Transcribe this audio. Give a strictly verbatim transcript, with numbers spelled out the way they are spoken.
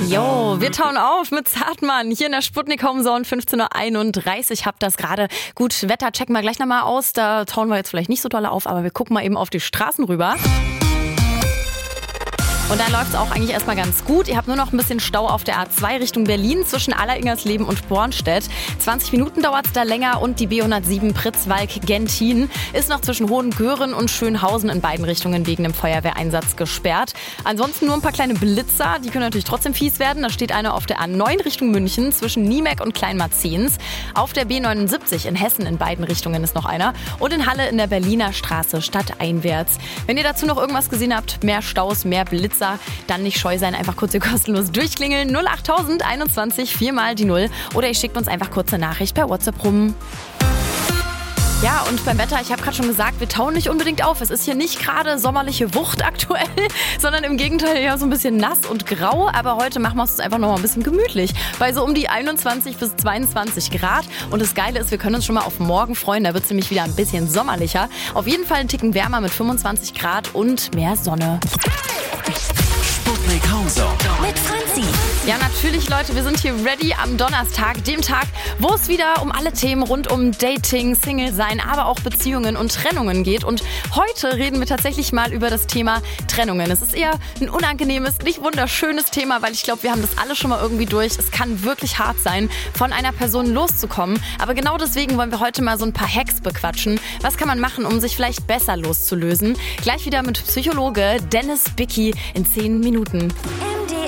Jo, wir tauen auf mit Zartmann hier in der Sputnik Homezone, fünfzehn Uhr einunddreißig. Habt das gerade. Gut, Wetter checken wir gleich nochmal aus. Da tauen wir jetzt vielleicht nicht so doll auf, aber wir gucken mal eben auf die Straßen rüber. Und da läuft es auch eigentlich erstmal ganz gut. Ihr habt nur noch ein bisschen Stau auf der A zwei Richtung Berlin zwischen Alleringers-Leben und Bornstedt. zwanzig Minuten dauert es da länger und die B hundertsieben Pritzwalk-Gentin ist noch zwischen Hohengören und Schönhausen in beiden Richtungen wegen dem Feuerwehreinsatz gesperrt. Ansonsten nur ein paar kleine Blitzer, die können natürlich trotzdem fies werden. Da steht einer auf der A neun Richtung München zwischen Niemek und Kleinmarzens. Auf der B neunundsiebzig in Hessen in beiden Richtungen ist noch einer. Und in Halle in der Berliner Straße stadteinwärts. Wenn ihr dazu noch irgendwas gesehen habt, mehr Staus, mehr Blitzer, dann nicht scheu sein, einfach kurz hier kostenlos durchklingeln. null achttausend einundzwanzig, viermal die Null. Oder ihr schickt uns einfach kurze Nachricht per WhatsApp rum. Ja, und beim Wetter, ich habe gerade schon gesagt, wir tauen nicht unbedingt auf. Es ist hier nicht gerade sommerliche Wucht aktuell, sondern im Gegenteil ja so ein bisschen nass und grau. Aber heute machen wir es uns einfach noch mal ein bisschen gemütlich. Bei so um die einundzwanzig bis zweiundzwanzig Grad. Und das Geile ist, wir können uns schon mal auf morgen freuen. Da wird es nämlich wieder ein bisschen sommerlicher. Auf jeden Fall ein Ticken wärmer mit fünfundzwanzig Grad und mehr Sonne. Sputnik Homezone mit Franzi. Ja, natürlich, Leute, wir sind hier ready am Donnerstag, dem Tag, wo es wieder um alle Themen rund um Dating, Single sein, aber auch Beziehungen und Trennungen geht. Und heute reden wir tatsächlich mal über das Thema Trennungen. Es ist eher ein unangenehmes, nicht wunderschönes Thema, weil ich glaube, wir haben das alle schon mal irgendwie durch. Es kann wirklich hart sein, von einer Person loszukommen. Aber genau deswegen wollen wir heute mal so ein paar Hacks bequatschen. Was kann man machen, um sich vielleicht besser loszulösen? Gleich wieder mit Psychologe Dennis Bicki in zehn Minuten.